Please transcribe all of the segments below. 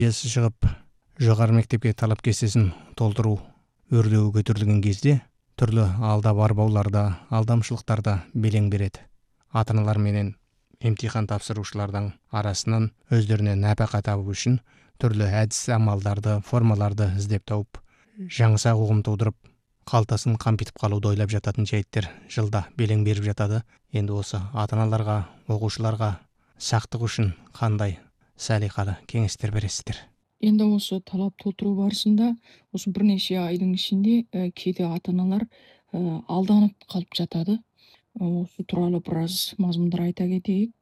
Ясы шығып, жоғары мектепке талап кестесін толтыру өрдеуі көтерілген кезде түрлі алда барбауларда, алдамшылықтарда белең береді. Ата-аналар менен емтихан тапсырушылардың арасынан өздеріне нәпақа табу үшін түрлі әдіс амалдарды, формаларды іздеп тауып, жаңсақ ұғым тудырып, қалтасын қампитып қалуды ойлап жататын жайттер жылда белең беріп жатады. Енді осы ата-аналарға, оқушыларға сақтық үшін қандай салиқалы кеңестер бересіздер? Енді осы талап толтыру барысында осы бірнеше айдың ішінде кейде ата-аналар алданып қалып жатады. Осы туралы біраз мазмұндар айта кетейік.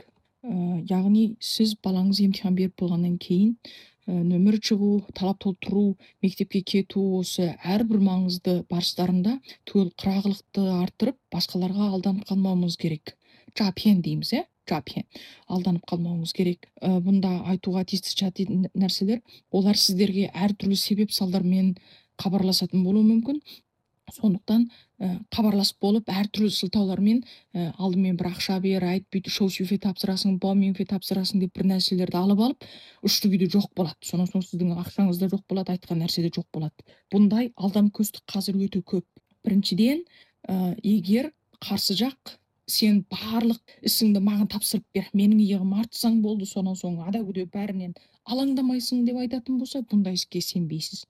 Яғни сіз балаңыз емтихан беріп болғаннан кейін нөмір шығу, талап толтыру, мектепке кету осы әрбір маңызды барыстарында түгел қырағылықты арттырып, басқаларға алданып қалмауымыз керек. Жапен дейміз, жапен. Алданып қалмауыңыз керек. Бұнда айтуға тиісті жататын нәрселер, олар сіздерге әртүрлі себеп салдармен хабарласатын болуы мүмкін. Сондықтан хабарласып болып әртүрлі сылтаулармен алдымен бір ақша бер, айт, бүйтіп шоу-шуфе тапсырасың, баумеңфе тапсырасың деп бір нәрселерді алып алып, үшті күйде жоқ болады. Сонан соң сіздің ақшаңыз да жоқ болады, айтқан нәрсе де жоқ болады. Бұндай алдамкөздік қазір өте көп. Біріншіден, егер қарсы жақ сен барлық ісіңді маған тапсырып бер, менің иығым артсаң болды, сонан соң ада күде бәрінен алаңдамайсың деп айтатын болса, бұндай іске сенбейсіз.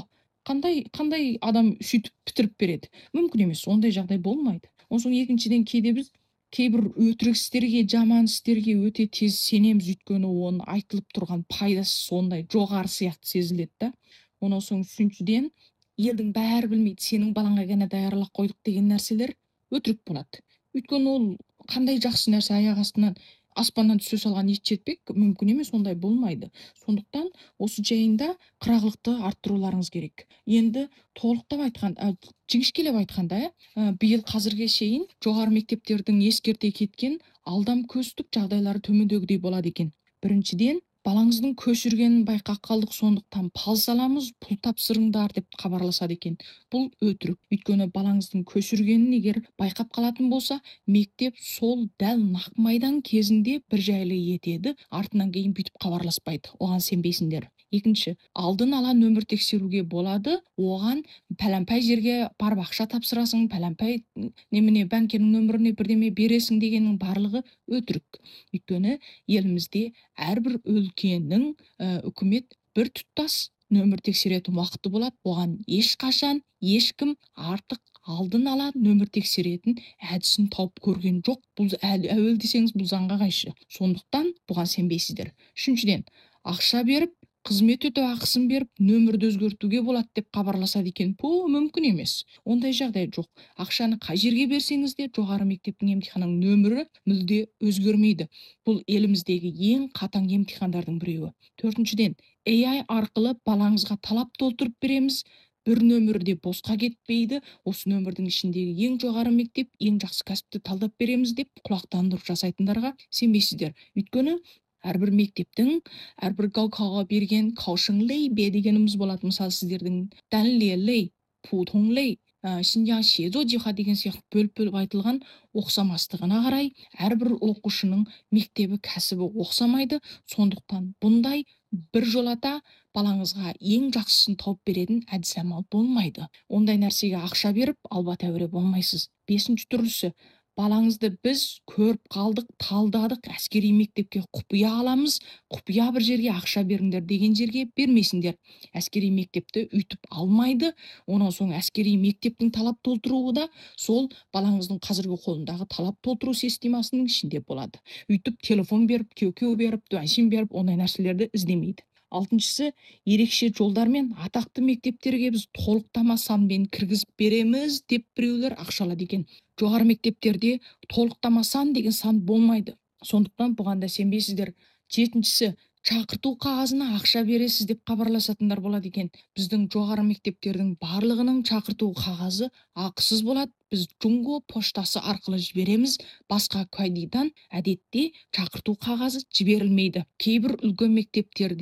Қандай адам сөйтіп бітіріп береді? Мүмкін емес, ондай жағдай болмайды. Онан соң екіншіден, кейде біз кейбір өтірік істерге, жаман істерге өте тез сенеміз, өйткені оның айтылып тұрған пайдасы сондай жоғары сияқты сезіледі да. Онан соң үшіншіден, елдің бәрі білмейді, сенің балаңа ғана даярлап қойдық деген нәрселер өтірік болады. Өйткені ол қандай жақсы нәрсе, аяқ астынан аспаннан түсе салған ет жетпек, мүмкін емес, ондай болмайды. Сондықтан осы жайында қырағылықты арттыруларыңыз керек. Енді толықтап айтқанда, жіңішкелеп айтқанда, биыл қазірге шейін жоғары мектептердің ескерте кеткен алдамкөздік жағдайлары төмендегідей болады екен. Біріншіден, балаңыздың көшіргенін байқап қалдық, сондықтан пал саламыз, пұл тапсырыңдар деп хабарласады екен. Бұл өтірік. Өйткені балаңыздың көшіргенін егер байқап қалатын болса, мектеп сол дәл нақ майдан кезінде бір жайлы етеді, артынан кейін бүйтіп хабарласпайды. Оған сенбейсіңдер. Екінші, алдын ала нөмір тексеруге болады, оған пәләмпай жерге барып ақша тапсырасың, пәләмпай немене банкенің нөміріне бірдеме бересің дегеннің барлығы өтірік. Өйткені елімізде әрбір өлкенің үкімет бір тұтас нөмір тексеретін уақыты болады. Оған ешқашан ешкім артық алдын ала нөмір тексеретін әдісін тауып көрген жоқ. Бұл әуел десеңіз, бұл заңға қайшы. Сондықтан бұған сенбейсіздер. Үшіншіден, ақша беріп, қызмет өтеу ақысын беріп, нөмірді өзгертуге болады деп хабарласады екен. Бұл мүмкін емес. Ондай жағдай жоқ. Ақшаны қай жерге берсеңіз де, жоғары мектептің емтиханының нөмірі мүлде өзгермейді. Бұл еліміздегі ең қатаң емтихандардың біреуі. Төртіншіден, AI арқылы балаңызға талап толтырып береміз. Бір нөмірде босқа кетпейді. Осы нөмірдің ішіндегі ең жоғары мектеп, ең жақсы кәсіпті талдап береміз деп құлақтандырып жасайтындарға сенбейсіздер. Өйткені әрбір мектептің әрбір гаукаға берген каушыңлей дегеніміз болады. Мысалы, сіздердің дәнлелей, путонлей, Шинжаң шезо жиха деген сияқты бөліп айтылған оқсамастығына қарай әрбір оқушының мектебі, кәсібі оқсамайды. Сондықтан бұндай бір жолата балаңызға ең жақсысын тауып беретін әдіс амал болмайды. Ондай нәрсеге ақша беріп, алба тәуре болмайсыз. Бесінші түрлісі, балаңызды біз көріп қалдық, талдадық, әскери мектепке құпия аламыз, құпия бір жерге ақша беріңдер деген жерге бермейсіңдер. Әскери мектепті үйтіп алмайды. Онан соң әскери мектептің талап толтыруы да сол балаңыздың қазіргі қолындағы талап толтыру системасының ішінде болады. Үйтіп телефон беріп, кеу беріп, дуаншин беріп, ондай нәрселерді іздемейді. Алтыншысы, ерекше жолдармен атақты мектептерге біз толықтама санмен кіргізіп береміз деп біреулер ақшалады екен. Жоғары мектептерде толықтама сан деген сан болмайды. Сондықтан бұған да сенбейсіздер. Жетіншісі, шақырту қағазына ақша бересіз деп хабарласатындар болады екен. Біздің жоғары мектептердің барлығының шақырту қағазы ақысыз болады. Біз Джунго поштасы арқылы жібереміз. Басқа кайдидан әдетте шақырту қағазы жіберілмейді. Кейбір үлкен мектептерде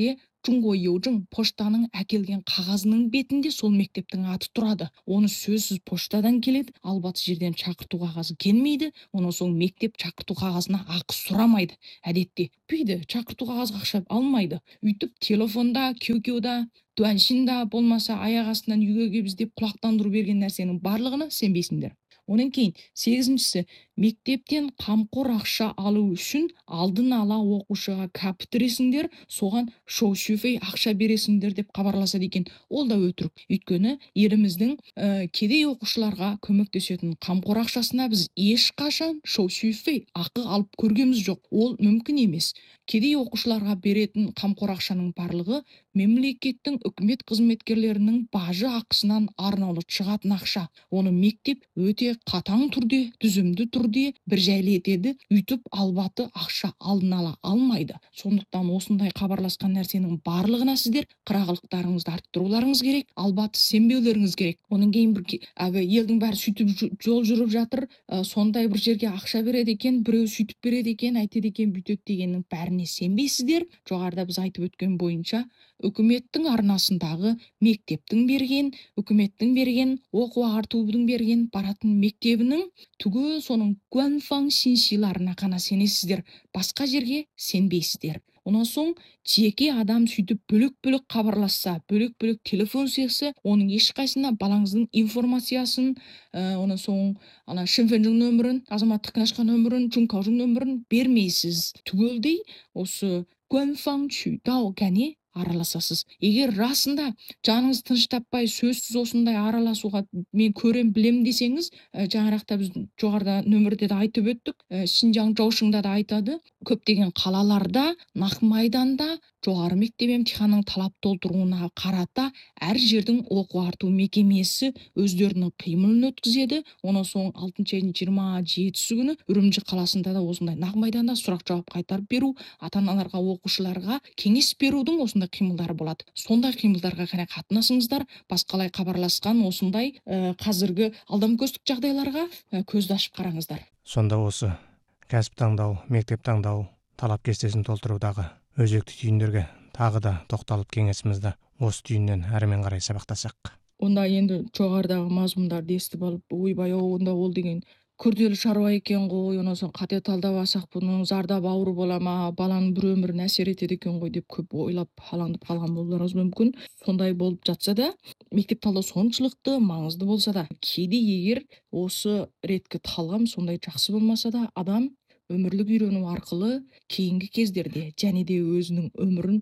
жунго йожың поштаның әкелген қағазының бетінде сол мектептің аты тұрады. Оны сөзсіз поштадан келеді, албаты жерден шақырту қағазы келмейді, онан соң мектеп шақырту қағазына ақы сұрамайды. Әдетте бүйді шақырту қағазға ақша алмайды. Үйтіп телефонда, кеукеуда, дуаншинда болмаса аяқ астынан үйге келіп іздеп құлақтандыру берген нәрсенің барлығына сенбейсіңдер. Онан кейін 8-шісі мектептен қамқор ақша алу үшін алдын ала оқушыға кәптіресіңдер, соған шоу-шөфей ақша бересіңдер деп хабарласады екен. Ол да өтірік. Өйткені еліміздің кедей оқушыларға көмектесетін қамқор ақшасына біз ешқашан шоу-шөфей ақы алып көргеміз жоқ. Ол мүмкін емес. Кедей оқушыларға беретін қамқор ақшаның барлығы мемлекеттің үкімет қызметкерлерінің бажы ақысынан арнаулы шығатын ақша. Оны мектеп өте қатаң түрде, түзімді түрде бір жайлы етеді. Үйтіп албаты ақша алдын ала алмайды. Сондықтан осындай хабарласқан нәрсенің барлығына сіздер қырағылықтарыңызды арттыруларыңыз керек, албаты сенбеулеріңіз керек. Оның кейін бір елдің бәрі сөйтіп жол жүріп жатыр, сондай бір жерге ақша береді екен, біреу сөйтіп береді екен, айтады екен, бүйтеді дегеннің бәріне сенбейсіздер. Жоғарыда біз айтып өткен бойынша үкіметтің арнасындағы мектептің берген, үкіметтің берген, оқу ағартудың берген баратын мектебінің түгел соның гуанфаң синсиларына ғана сенесіздер, басқа жерге сенбейсіздер. Онан соң жеке адам сөйтіп бөлек-бөлек хабарласса, бөлек-бөлек телефон сөйлесе, оның ешқайсына балаңыздың информациясын, онан соң ана шенфенжің нөмірін, азаматтық кінашқа нөмірін, жункаужың нөмірін бермейсіз. Түгелдей осы гуанфаң чүйдау кәне араласасыз. Егер расында жаныңыз тыныш таппай сөзсіз осындай араласуға мен көрем білем десеңіз, жаңарақта біз жоғарыда нөмірде де айтып өттік, Шинжаң Жаушыңда да айтады, көптеген қалаларда, Нақмайданда жоғары мектеп емтиханның талап толтыруына қарата әр жердің оқу ағарту мекемесі өздерінің қимылын өткізеді. Онан соң 6 айдың 27-сі күні Үрімжі қаласында да осындай Нақмайданда сұрақ жауап қайтарып беру, ата-аналарға, оқушыларға кеңес берудің осындай қимылдары болады. Сондай қимылдарға ғана қатынасыңыздар, басқалай хабарласқан осындай қазіргі алдамкөстік жағдайларға көзді ашып қараңыздар. Сонда осы кәсіп таңдау, мектеп таңдау, талап кестесін толтырудағы өзекті түйіндерге тағы да тоқталып кеңесімізді осы түйіннен әрмен қарай сабақтасақ. Онда енді жоғарыдағы мазмұндарды естіп алып, ойбай, онда ол деген күрделі шаруа екен ғой, онан соң қате талдап алсақ бұның зардап ауыр бола ма, баланың бір өміріне әсер етеді екен ғой деп көп ойлап алаңдап қалған болуларыңыз мүмкін. Сондай болып жатса да, мектеп талдау соншылықты маңызды болса да, кейде егер осы реткі талғам сондай жақсы болмаса да, адам өмірлік үйрену арқылы кейінгі кездерде және де өзінің өмірін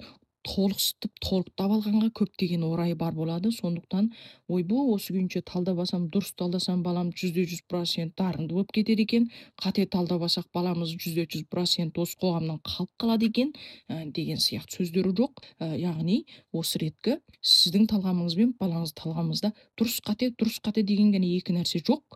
толықтап алғанға көптеген орайы бар болады. Сондықтан ойбу осы күйінше талдап алсам, дұрыс талдасам балам 100% дарынды болып кетеді екен, қате талдап алсақ баламыз 100% осы қоғамнан қалып қалады екен деген сияқты сөздері жоқ. Яғни осы реткі сіздің талғамыңыз бен балаңыз талғамыңызда дұрыс қате деген ғана екі нәрсе жоқ.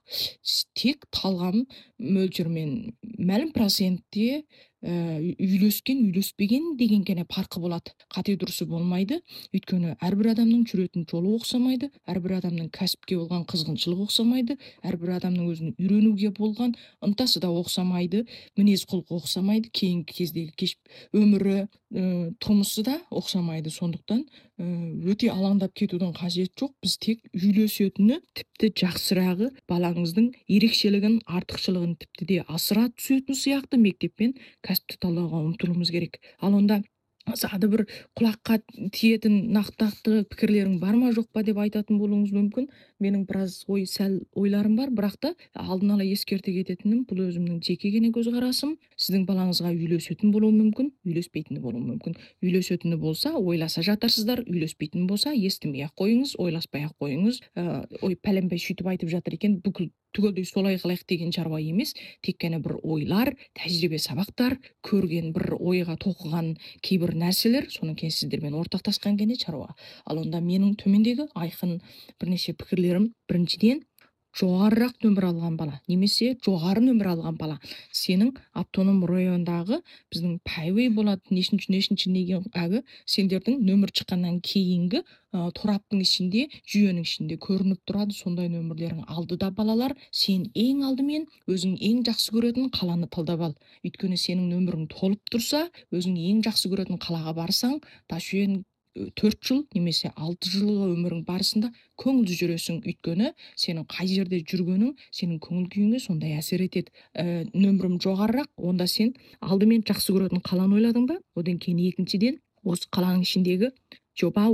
Тек талғам мөлшермен мәлім процентте үйлескен, үйлеспеген деген ғана парқы болады. Қате дұрысы болмайды. Өйткені әрбір адамның жүретін жолы ұқсамайды, әрбір адамның кәсіпке болған қызғаншылығы ұқсамайды, әрбір адамның өзінің үйренуге болған ынтасы да ұқсамайды, мінез құлқы ұқсамайды, кейінгі кездегі өмірі, тұрмысы да ұқсамайды. Сондықтан өте алаңдап кетудің қажеті жоқ. Біз тек үйлесетіні, тіпті жақсырағы балаңыздың ерекшелігін, артықшылығын тіпті де асыра түсетін сияқты мектеппен кәсіпті талдауға ұмтылуымыз керек. Ал онда сады бір құлаққа тиетін нақты пікірлерің бар ма жоқ па деп айтатын болуыңыз мүмкін. Менің біраз ойларым бар, бірақ та алдын ала ескерте кететінім, бұл өзімнің жеке ғана көзқарасым. Сіздің балаңызға үйлесетін болуы мүмкін, үйлеспейтіні болуы мүмкін. Үйлесетіні болса, ойласа жатарсыздар, үйлеспейтін болса, естімей ақ қойыңыз, ойласпай ақ қойыңыз. Ой, пәленбай сөйтіп айтып жатыр екен, бүкіл түгелдей солай қылайық деген шаруа емес. Тек қана бір ойлар, тәжірибе сабақтар, көрген бір ойға тоқыған кейбір нәрселер, соның кейін сіздермен ортақтасқан ғана шаруа. Ал онда менің төмендегі айқын бірнеше пікірлерім: біріншіден, жоғарырақ нөмір алған бала немесе жоғары нөмір алған бала сенің автоном райондағы біздің пәйуей болады, нешінші деген сендердің нөмір шыққаннан кейінгі тораптың ішінде, жүйенің ішінде көрініп тұрады. Сондай нөмірлерің алдыда балалар, сен ең алдымен өзің ең жақсы көретін қаланы талдап ал. Өйткені сенің нөмірің толып тұрса, өзің ең жақсы көретін қалаға барсаң, ташүйен 4 жыл немесе 6 жылғы өмірің барысында көңілді жүресің. Өйткені сенің қай жерде жүргенің сенің көңіл күйіңе сондай әсер етеді. Нөмірім жоғарырақ, онда сен алдымен жақсы көретін қаланы ойладың ба? Одан кейін екіншіден осы қаланың ішіндегі жоба